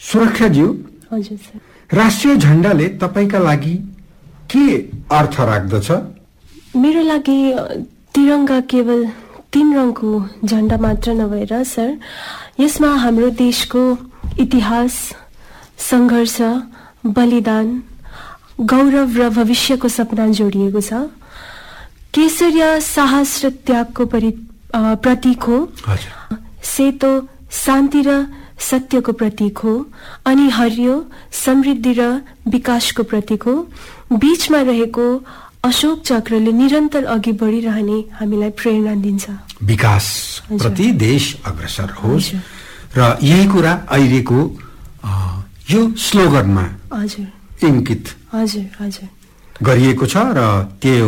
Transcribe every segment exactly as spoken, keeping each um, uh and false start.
सुरक्षाज्यू, हजुर सर, राष्ट्रिय झण्डाले तपाईका लागि के अर्थ राख्दछ? मेरो लागि तिरंगा केवल तीन रङको झण्डा मात्र नभएर सर, यसमा हाम्रो देशको इतिहास, संघर्ष, बलिदान, गौरव र भविष्यको सपना जोडिएको छ। केसरिया साहस र त्यागको प्रतीक हो। सेतो शान्ति र सत्यको प्रतीक हो अनि हरियो समृद्धि र विकासको प्रतीक हो। बीचमा रहेको अशोक चक्रले निरन्तर अघि बढिरहने हामीलाई प्रेरणा दिन्छ। विकास प्रति देश अग्रसर होस् र यही कुरा अहिलेको यो स्लोगनमा हजुर इंकित हजुर हजुर गरिएको छ र त्यो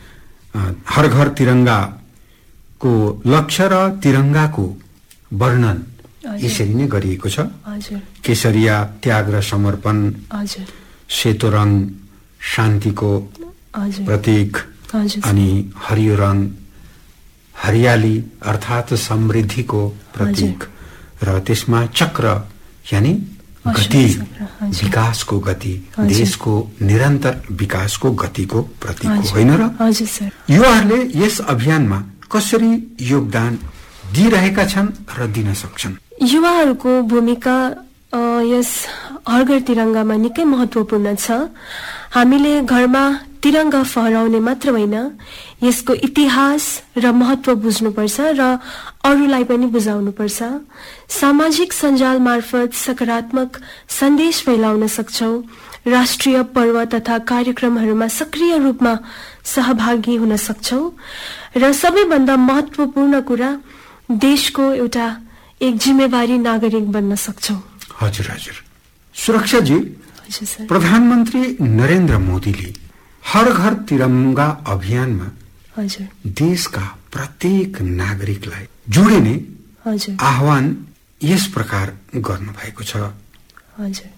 हर घर तिरंगा को लक्ष्य र तिरंगाको वर्णन यसरी नै गरिएको छ। हजुर केसरिया त्याग र समर्पण, हजुर सेतो रङ शान्तिको प्रतीक अनि हरियो रङ हरियाली अर्थात समृद्धिको प्रतीक र त्यसमा चक्र यानी गति, विकासको गति, देशको निरन्तर विकासको गतिको प्रतीक हो, होइन र? हजुर सर। युवाहरूले यस अभियानमा कसरी योगदान दिइरहेका छन् र दिन सक्छन्? युवाहरूको भूमिका यस हर घर तिरंगामा निकै महत्वपूर्ण छ। हामीले घरमा तिरंगा फहराउने मात्र होइन, यसको इतिहास र महत्व बुझ्नुपर्छ र अरूलाई पनि बुझाउनुपर्छ। सामाजिक सञ्जाल मार्फत सकारात्मक सन्देश फैलाउन सक्छौं। राष्ट्रिय पर्व तथा कार्यक्रमहरूमा सक्रिय रूपमा सहभागी हुन सक्छौं र सबैभन्दा महत्वपूर्ण कुरा देशको एउटा एक जिम्मेवारी नागरिक बन्न सक्छौं। हजुर हजुर। सुरक्षाजी, हजुर सर। प्रधानमन्त्री नरेन्द्र मोदीले हर घर तिरंगा अभियानमा हजुर देशका प्रत्येक नागरिकलाई जोडिने हजुर आह्वान यस प्रकार गर्नु भएको छ। हजुर